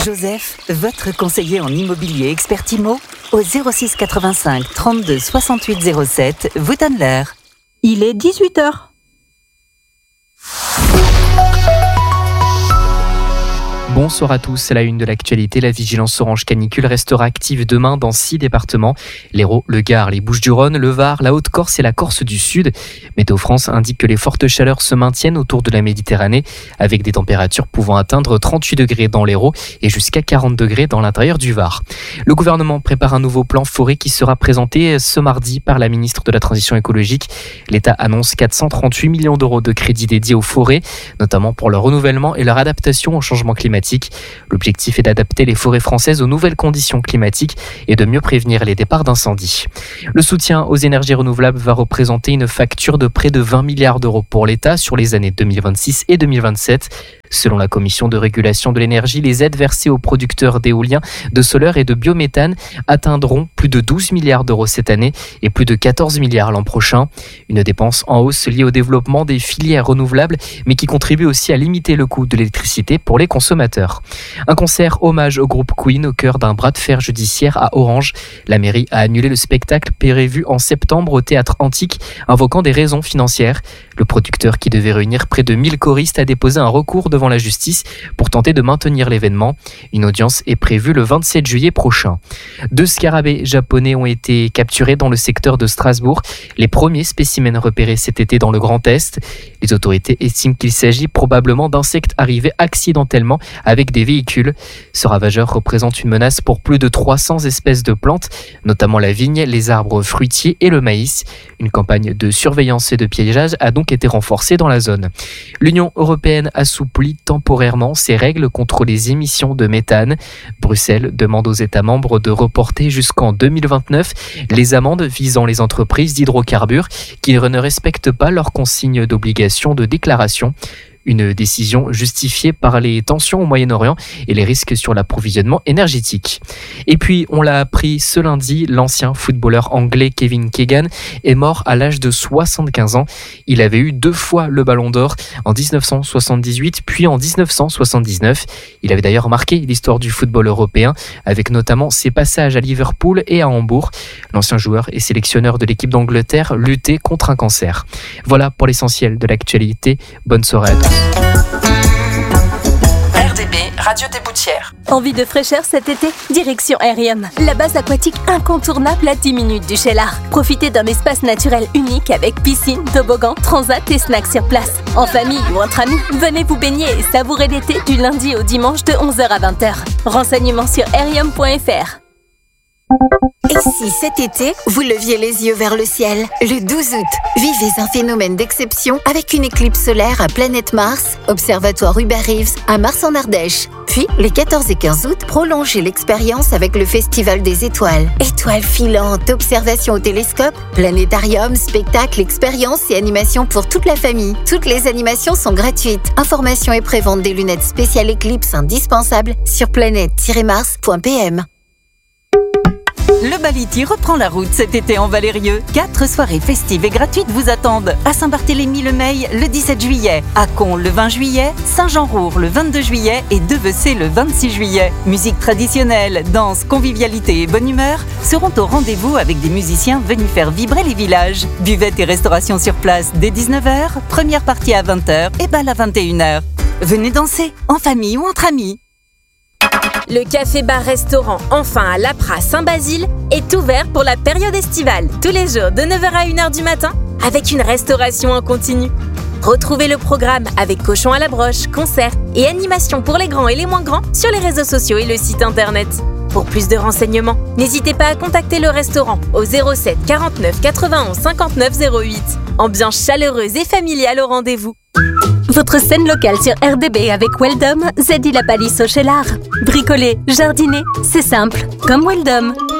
Joseph, votre conseiller en immobilier expert IMO, au 06 85 32 68 07, vous donne l'heure. Il est 18h. Bonsoir à tous, c'est la une de l'actualité. La vigilance orange canicule restera active demain dans 6 départements. L'Hérault, le Gard, les Bouches-du-Rhône, le Var, la Haute-Corse et la Corse du Sud. Météo France indique que les fortes chaleurs se maintiennent autour de la Méditerranée avec des températures pouvant atteindre 38 degrés dans l'Hérault et jusqu'à 40 degrés dans l'intérieur du Var. Le gouvernement prépare un nouveau plan forêt qui sera présenté ce mardi par la ministre de la Transition écologique. L'État annonce 438 millions d'euros de crédits dédiés aux forêts, notamment pour leur renouvellement et leur adaptation au changement climatique. L'objectif est d'adapter les forêts françaises aux nouvelles conditions climatiques et de mieux prévenir les départs d'incendies. Le soutien aux énergies renouvelables va représenter une facture de près de 20 milliards d'euros pour l'État sur les années 2026 et 2027. Selon la Commission de régulation de l'énergie, les aides versées aux producteurs d'éolien, de solaire et de biométhane atteindront plus de 12 milliards d'euros cette année et plus de 14 milliards l'an prochain. Une dépense en hausse liée au développement des filières renouvelables, mais qui contribue aussi à limiter le coût de l'électricité pour les consommateurs. Un concert hommage au groupe Queen au cœur d'un bras de fer judiciaire à Orange. La mairie a annulé le spectacle prévu en septembre au Théâtre Antique, invoquant des raisons financières. Le producteur, qui devait réunir près de 1000 choristes, a déposé un recours devant la justice pour tenter de maintenir l'événement. Une audience est prévue le 27 juillet prochain. 2 scarabées japonais ont été capturés dans le secteur de Strasbourg. Les premiers spécimens repérés cet été dans le Grand Est. Les autorités estiment qu'il s'agit probablement d'insectes arrivés accidentellement avec des véhicules. Ce ravageur représente une menace pour plus de 300 espèces de plantes, notamment la vigne, les arbres fruitiers et le maïs. Une campagne de surveillance et de piégeage a donc été renforcée dans la zone. L'Union européenne assouplit temporairement ses règles contre les émissions de méthane. Bruxelles demande aux États membres de reporter jusqu'en 2029 les amendes visant les entreprises d'hydrocarbures qui ne respectent pas leurs consignes d'obligation de déclaration. Une décision justifiée par les tensions au Moyen-Orient et les risques sur l'approvisionnement énergétique. Et puis, on l'a appris ce lundi, l'ancien footballeur anglais Kevin Keegan est mort à l'âge de 75 ans. Il avait eu 2 fois le Ballon d'Or, en 1978 puis en 1979. Il avait d'ailleurs marqué l'histoire du football européen avec notamment ses passages à Liverpool et à Hambourg. L'ancien joueur et sélectionneur de l'équipe d'Angleterre luttait contre un cancer. Voilà pour l'essentiel de l'actualité. Bonne soirée à tous. RDB, Radio des Boutières. Envie de fraîcheur cet été? Direction Aerium, la base aquatique incontournable à 10 minutes du Cheylard. Profitez d'un espace naturel unique avec piscine, toboggan, transat et snacks sur place. En famille ou entre amis, venez vous baigner et savourer l'été du lundi au dimanche de 11h à 20h. Renseignements sur aerium.fr. Et si cet été, vous leviez les yeux vers le ciel? Le 12 août, vivez un phénomène d'exception avec une éclipse solaire à Planète Mars, Observatoire Hubert Reeves à Mars en Ardèche. Puis, les 14 et 15 août, prolongez l'expérience avec le Festival des Étoiles. Étoiles filantes, observations au télescope, planétarium, spectacles, expériences et animations pour toute la famille. Toutes les animations sont gratuites. Informations et prévente des lunettes spéciales éclipse indispensables sur planète-mars.pm. Le Baliti reprend la route cet été en Valérieux. 4 soirées festives et gratuites vous attendent. À Saint-Barthélemy-le-Meil le 17 juillet, à Con le 20 juillet, Saint-Jean-Roure le 22 juillet et Devecé le 26 juillet. Musique traditionnelle, danse, convivialité et bonne humeur seront au rendez-vous avec des musiciens venus faire vibrer les villages. Buvette et restauration sur place dès 19h, première partie à 20h et bal à 21h. Venez danser, en famille ou entre amis. Le café-bar-restaurant Enfin à l'Apra Saint-Basile est ouvert pour la période estivale, tous les jours de 9h à 1h du matin, avec une restauration en continu. Retrouvez le programme avec cochon à la broche, concerts et animations pour les grands et les moins grands sur les réseaux sociaux et le site internet. Pour plus de renseignements, n'hésitez pas à contacter le restaurant au 07 49 91 59 08. Ambiance chaleureuse et familiale au rendez-vous. Votre scène locale sur RDB avec Weldom, Zeddy la Palisse au Cheylard. Bricoler, jardiner, c'est simple, comme Weldom.